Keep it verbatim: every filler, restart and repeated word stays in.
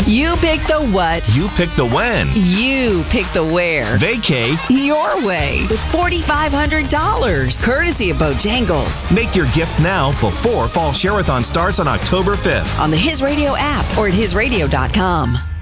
You pick the what. You pick the when. You pick the where. Vacay your way with four thousand five hundred dollars. Courtesy of Bojangles. Make your gift now before Fall Share-a-thon starts on October fifth. On the His Radio app or at his radio dot com.